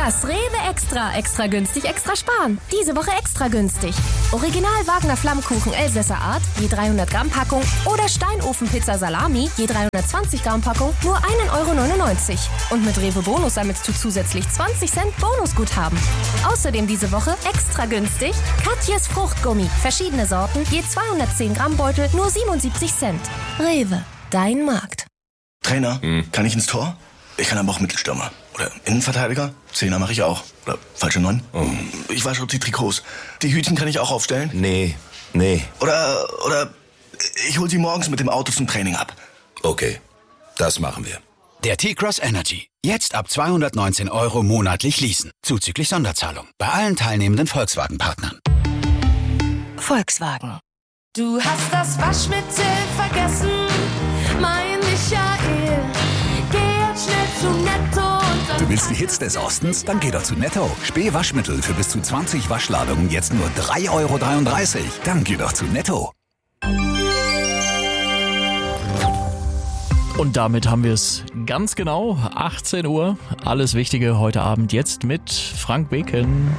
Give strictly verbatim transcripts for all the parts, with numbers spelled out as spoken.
Das Rewe Extra. Extra günstig, extra sparen. Diese Woche extra günstig. Original Wagner Flammkuchen Elsässer Art, je dreihundert Gramm Packung. Oder Steinofenpizza Salami, je dreihundertzwanzig Gramm Packung, nur ein Euro neunundneunzig. Und mit Rewe Bonus sammelst du zusätzlich zwanzig Cent Bonusguthaben. Außerdem diese Woche extra günstig Katjes Fruchtgummi. Verschiedene Sorten, je zweihundertzehn Gramm Beutel, nur siebenundsiebzig Cent. Rewe, dein Markt. Trainer, hm. kann ich ins Tor? Ich kann aber auch Mittelstürmer. Oder Innenverteidiger? Zehner mache ich auch. Oder falsche Neun? Oh. Ich wasche die Trikots. Die Hütchen kann ich auch aufstellen? Nee, nee. Oder, oder ich hol sie morgens mit dem Auto zum Training ab. Okay, das machen wir. Der T-Cross Energy. Jetzt ab zweihundertneunzehn Euro monatlich leasen. Zuzüglich Sonderzahlung. Bei allen teilnehmenden Volkswagen-Partnern. Volkswagen. Du hast das Waschmittel vergessen, mein Michael. Geh jetzt schnell zu Netto und dann... Du willst die Hits des Ostens? Dann geh doch zu Netto. Spee-Waschmittel für bis zu zwanzig Waschladungen jetzt nur drei Euro dreiunddreißig. Dann geh doch zu Netto. Und damit haben wir es ganz genau, achtzehn Uhr. Alles Wichtige heute Abend jetzt mit Frank Beken.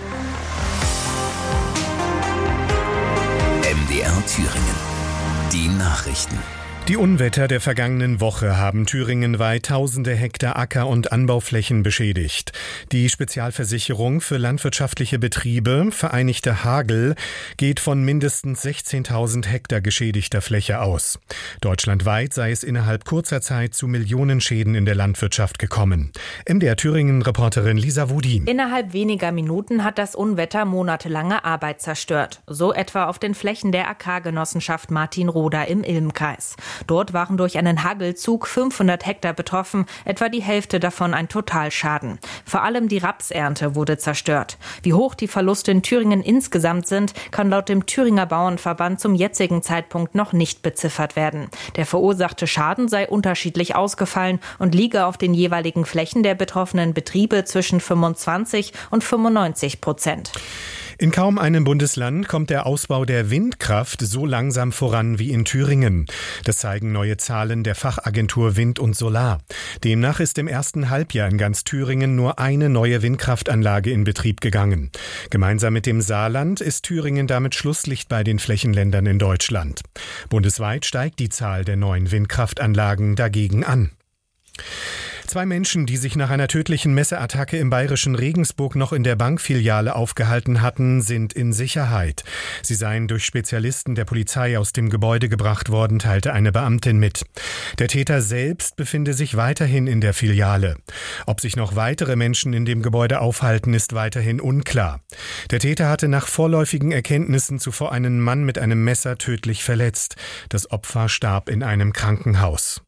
M D R Thüringen. Die Nachrichten. Die Unwetter der vergangenen Woche haben thüringenweit tausende Hektar Acker- und Anbauflächen beschädigt. Die Spezialversicherung für landwirtschaftliche Betriebe, Vereinigte Hagel, geht von mindestens sechzehntausend Hektar geschädigter Fläche aus. Deutschlandweit sei es innerhalb kurzer Zeit zu Millionenschäden in der Landwirtschaft gekommen. M D R Thüringen-Reporterin Lisa Wudin. Innerhalb weniger Minuten hat das Unwetter monatelange Arbeit zerstört. So etwa auf den Flächen der Agrargenossenschaft Martinroda im Ilmkreis. Dort waren durch einen Hagelzug fünfhundert Hektar betroffen, etwa die Hälfte davon ein Totalschaden. Vor allem die Rapsernte wurde zerstört. Wie hoch die Verluste in Thüringen insgesamt sind, kann laut dem Thüringer Bauernverband zum jetzigen Zeitpunkt noch nicht beziffert werden. Der verursachte Schaden sei unterschiedlich ausgefallen und liege auf den jeweiligen Flächen der betroffenen Betriebe zwischen fünfundzwanzig und fünfundneunzig Prozent. In kaum einem Bundesland kommt der Ausbau der Windkraft so langsam voran wie in Thüringen. Das zeigen neue Zahlen der Fachagentur Wind und Solar. Demnach ist im ersten Halbjahr in ganz Thüringen nur eine neue Windkraftanlage in Betrieb gegangen. Gemeinsam mit dem Saarland ist Thüringen damit Schlusslicht bei den Flächenländern in Deutschland. Bundesweit steigt die Zahl der neuen Windkraftanlagen dagegen an. Zwei Menschen, die sich nach einer tödlichen Messerattacke im bayerischen Regensburg noch in der Bankfiliale aufgehalten hatten, sind in Sicherheit. Sie seien durch Spezialisten der Polizei aus dem Gebäude gebracht worden, teilte eine Beamtin mit. Der Täter selbst befinde sich weiterhin in der Filiale. Ob sich noch weitere Menschen in dem Gebäude aufhalten, ist weiterhin unklar. Der Täter hatte nach vorläufigen Erkenntnissen zuvor einen Mann mit einem Messer tödlich verletzt. Das Opfer starb in einem Krankenhaus.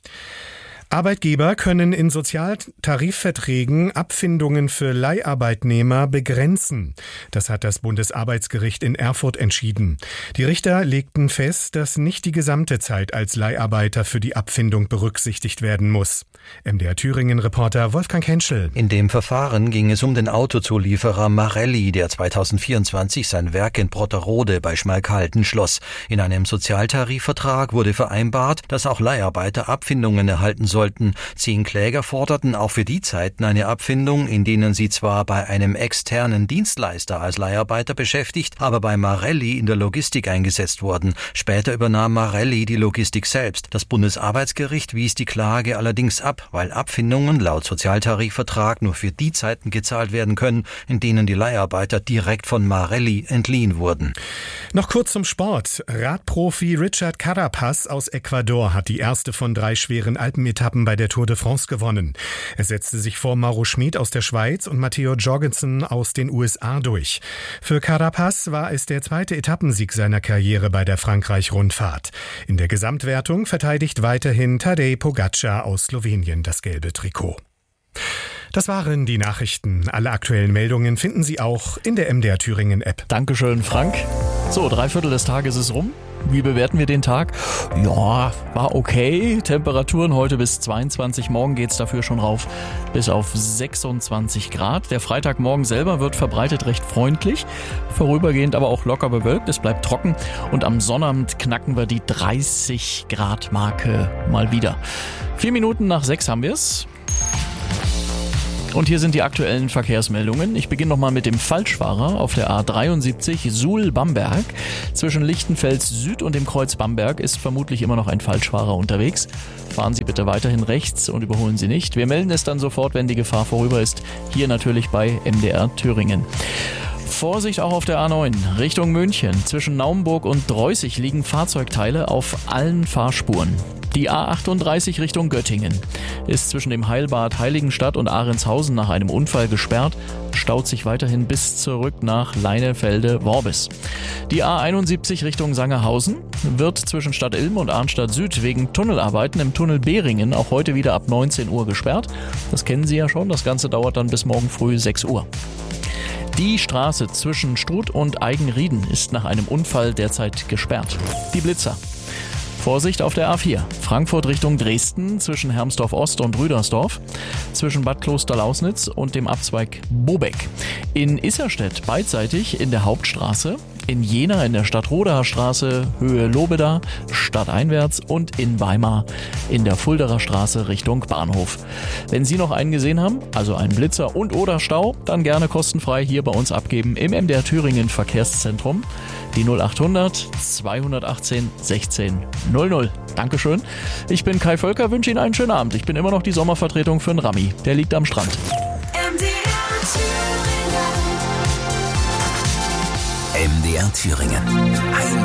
Arbeitgeber können in Sozialtarifverträgen Abfindungen für Leiharbeitnehmer begrenzen. Das hat das Bundesarbeitsgericht in Erfurt entschieden. Die Richter legten fest, dass nicht die gesamte Zeit als Leiharbeiter für die Abfindung berücksichtigt werden muss. M D R Thüringen-Reporter Wolfgang Henschel. In dem Verfahren ging es um den Autozulieferer Marelli, der zweitausendvierundzwanzig sein Werk in Brotterode bei Schmalkalden schloss. In einem Sozialtarifvertrag wurde vereinbart, dass auch Leiharbeiter Abfindungen erhalten sollen. Sollten. Zehn Kläger forderten auch für die Zeiten eine Abfindung, in denen sie zwar bei einem externen Dienstleister als Leiharbeiter beschäftigt, aber bei Marelli in der Logistik eingesetzt wurden. Später übernahm Marelli die Logistik selbst. Das Bundesarbeitsgericht wies die Klage allerdings ab, weil Abfindungen laut Sozialtarifvertrag nur für die Zeiten gezahlt werden können, in denen die Leiharbeiter direkt von Marelli entliehen wurden. Noch kurz zum Sport. Radprofi Richard Carapaz aus Ecuador hat die erste von drei schweren Alpenetappen bei der Tour de France gewonnen. Er setzte sich vor Mauro Schmid aus der Schweiz und Matteo Jorgensen aus den U S A durch. Für Carapaz war es der zweite Etappensieg seiner Karriere bei der Frankreich-Rundfahrt. In der Gesamtwertung verteidigt weiterhin Tadej Pogačar aus Slowenien das gelbe Trikot. Das waren die Nachrichten. Alle aktuellen Meldungen finden Sie auch in der M D R Thüringen App. Dankeschön, Frank. So, drei Viertel des Tages ist rum. Wie bewerten wir den Tag? Ja, war okay. Temperaturen heute bis zweiundzwanzig. Morgen geht's dafür schon rauf bis auf sechsundzwanzig Grad. Der Freitagmorgen selber wird verbreitet recht freundlich. Vorübergehend aber auch locker bewölkt. Es bleibt trocken. Und am Sonnabend knacken wir die dreißig Grad Marke mal wieder. Vier Minuten nach sechs haben wir's. Und hier sind die aktuellen Verkehrsmeldungen. Ich beginne nochmal mit dem Falschfahrer auf der A dreiundsiebzig Suhl-Bamberg. Zwischen Lichtenfels Süd und dem Kreuz Bamberg ist vermutlich immer noch ein Falschfahrer unterwegs. Fahren Sie bitte weiterhin rechts und überholen Sie nicht. Wir melden es dann sofort, wenn die Gefahr vorüber ist. Hier natürlich bei M D R Thüringen. Vorsicht auch auf der A neun Richtung München. Zwischen Naumburg und Dreußig liegen Fahrzeugteile auf allen Fahrspuren. Die A achtunddreißig Richtung Göttingen ist zwischen dem Heilbad Heiligenstadt und Ahrenshausen nach einem Unfall gesperrt, staut sich weiterhin bis zurück nach Leinefelde-Worbis. Die A einundsiebzig Richtung Sangerhausen wird zwischen Stadt Ilm und Arnstadt Süd wegen Tunnelarbeiten im Tunnel Behringen auch heute wieder ab neunzehn Uhr gesperrt. Das kennen Sie ja schon, das Ganze dauert dann bis morgen früh sechs Uhr. Die Straße zwischen Struth und Eigenrieden ist nach einem Unfall derzeit gesperrt. Die Blitzer. Vorsicht auf der A vier. Frankfurt Richtung Dresden zwischen Hermsdorf Ost und Rüdersdorf, zwischen Bad Kloster-Lausnitz und dem Abzweig Bobeck. In Isserstedt beidseitig in der Hauptstraße, in Jena in der Stadtrodaer Straße Höhe Lobeda stadteinwärts und in Weimar in der Fulderer Straße Richtung Bahnhof. Wenn Sie noch einen gesehen haben, also einen Blitzer und oder Stau, dann gerne kostenfrei hier bei uns abgeben im M D R Thüringen Verkehrszentrum. Die null achthundert zweihundertachtzehn sechzehn null null. Dankeschön. Ich bin Kai Völker, wünsche Ihnen einen schönen Abend. Ich bin immer noch die Sommervertretung für den Rami. Der liegt am Strand. M D R Thüringen. M D R Thüringen.